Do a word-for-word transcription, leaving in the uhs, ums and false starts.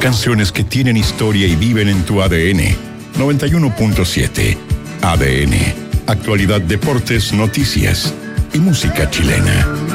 Canciones que tienen historia y viven en tu A D N. noventa y uno punto siete. A D N. Actualidad, deportes, noticias y música chilena.